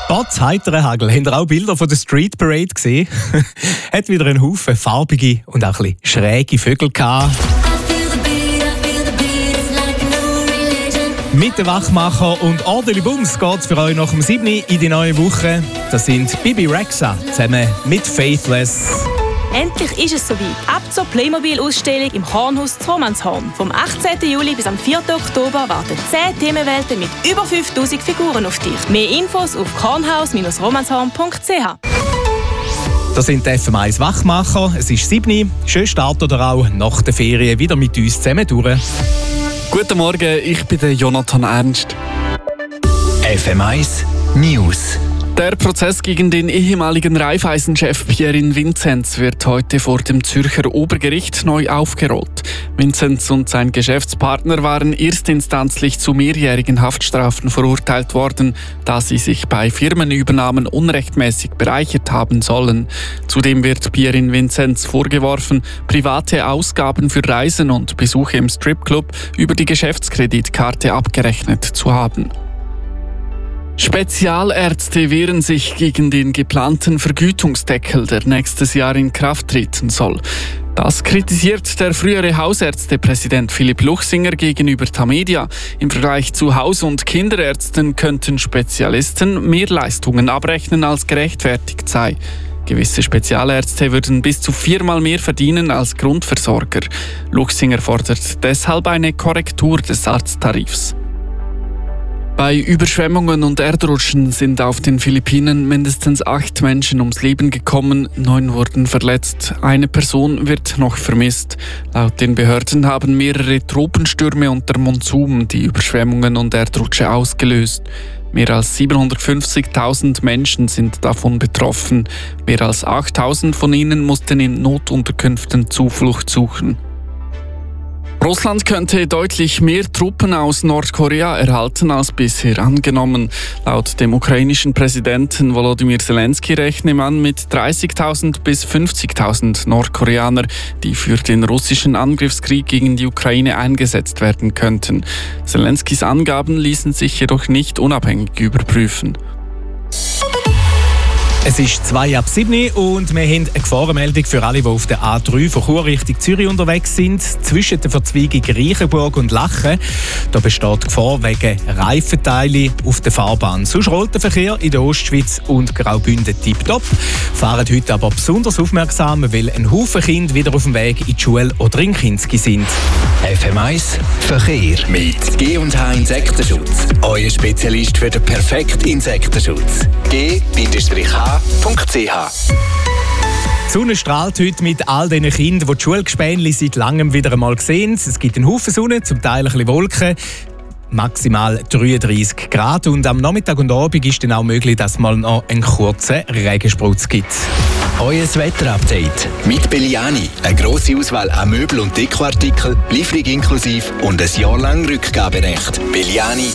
Trotz heiteren Hagel, habt ihr auch Bilder von der Street Parade gesehen? Hat wieder einen Haufen farbige und auch ein bisschen schräge Vögel gehabt. Mit den Wachmacher und ordentlich Bums geht es für euch nach dem 7. in die neue Woche. Das sind Bibi Rexha zusammen mit Faithless. Endlich ist es soweit. Ab zur Playmobil-Ausstellung im Kornhaus zu Romanshorn. Vom 18. Juli bis am 4. Oktober warten 10 Themenwelten mit über 5000 Figuren auf dich. Mehr Infos auf kornhaus-romanshorn.ch. Das sind die FM1 Wachmacher. Es ist 7. Schön startet ihr auch nach der Ferien wieder mit uns zusammen durch. Guten Morgen, ich bin der Jonathan Ernst. FM1 News. Der Prozess gegen den ehemaligen Raiffeisen-Chef Pierin Vinzenz wird heute vor dem Zürcher Obergericht neu aufgerollt. Vinzenz und sein Geschäftspartner waren erstinstanzlich zu mehrjährigen Haftstrafen verurteilt worden, da sie sich bei Firmenübernahmen unrechtmäßig bereichert haben sollen. Zudem wird Pierin Vinzenz vorgeworfen, private Ausgaben für Reisen und Besuche im Stripclub über die Geschäftskreditkarte abgerechnet zu haben. Spezialärzte wehren sich gegen den geplanten Vergütungsdeckel, der nächstes Jahr in Kraft treten soll. Das kritisiert der frühere Hausärztepräsident Philipp Luchsinger gegenüber Tamedia. Im Vergleich zu Haus- und Kinderärzten könnten Spezialisten mehr Leistungen abrechnen, als gerechtfertigt sei. Gewisse Spezialärzte würden bis zu 4-mal mehr verdienen als Grundversorger. Luchsinger fordert deshalb eine Korrektur des Arzttarifs. Bei Überschwemmungen und Erdrutschen sind auf den Philippinen mindestens 8 Menschen ums Leben gekommen, 9 wurden verletzt. Eine Person wird noch vermisst. Laut den Behörden haben mehrere Tropenstürme und der Monsun die Überschwemmungen und Erdrutsche ausgelöst. Mehr als 750.000 Menschen sind davon betroffen. Mehr als 8.000 von ihnen mussten in Notunterkünften Zuflucht suchen. Russland könnte deutlich mehr Truppen aus Nordkorea erhalten als bisher angenommen. Laut dem ukrainischen Präsidenten Volodymyr Zelensky rechne man mit 30.000 bis 50.000 Nordkoreaner, die für den russischen Angriffskrieg gegen die Ukraine eingesetzt werden könnten. Zelenskys Angaben ließen sich jedoch nicht unabhängig überprüfen. Es ist 6:02 und wir haben eine Gefahrenmeldung für alle, die auf der A3 von Chur Richtung Zürich unterwegs sind. Zwischen der Verzweigung Reichenburg und Lachen. Da besteht Gefahr wegen Reifenteile auf der Fahrbahn. Sonst rollt der Verkehr in der Ostschweiz und Graubünden tipptopp. Fahren heute aber besonders aufmerksam, weil ein Haufen Kinder wieder auf dem Weg in die Schule oder in Kinski sind. FM1 Verkehr mit G&H Insektenschutz. Euer Spezialist für den perfekten Insektenschutz. G-H.ch. Die Sonne strahlt heute mit all diesen Kindern, die die Schulgespänli seit langem wieder einmal sehen. Es gibt einen Haufen Sonne, zum Teil ein bisschen Wolken. Maximal 33 Grad. Und am Nachmittag und Abend ist dann auch möglich, dass es mal noch einen kurzen Regensprutz gibt. Euer Wetterupdate mit Belliani. Eine grosse Auswahl an Möbel- und Dekoartikeln, Lieferung inklusive und ein Jahr lang Rückgaberecht. Belliani.ch